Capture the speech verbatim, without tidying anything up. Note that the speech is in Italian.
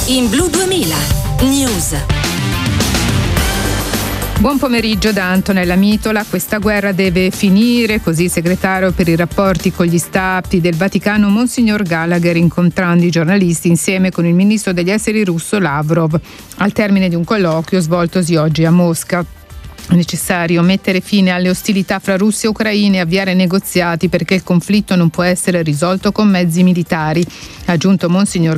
in Blu duemila News. Buon pomeriggio da Antonella Mitola. Questa guerra deve finire, così il segretario per i rapporti con gli stati del Vaticano Monsignor Gallagher, incontrando i giornalisti insieme con il ministro degli esteri russo Lavrov al termine di un colloquio svoltosi oggi a Mosca. È necessario mettere fine alle ostilità fra Russia e Ucraina e avviare negoziati perché il conflitto non può essere risolto con mezzi militari, ha aggiunto Monsignor